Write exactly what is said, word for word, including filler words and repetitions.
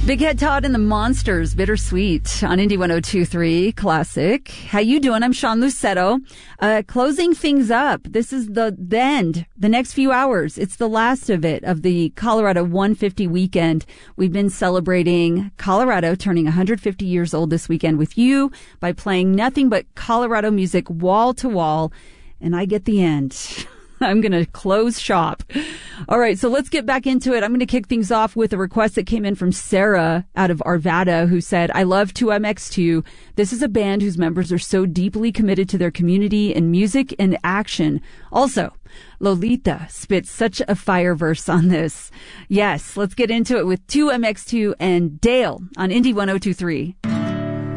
Big Head Todd and the Monsters, Bittersweet on Indie one oh two point three Classic. How you doing? I'm Sean Lucetto. Uh, closing things up. This is the, the end, the next few hours. It's the last of it, of the Colorado one fifty weekend. We've been celebrating Colorado turning one hundred fifty years old this weekend with you by playing nothing but Colorado music wall to wall. And I get the end. I'm going to close shop. All right, so let's get back into it. I'm going to kick things off with a request that came in from Sarah out of Arvada, who said, I love two M X two. This is a band whose members are so deeply committed to their community in music and action. Also, Lolita spits such a fire verse on this. Yes, let's get into it with two M X two and Dale on Indie one oh two point three.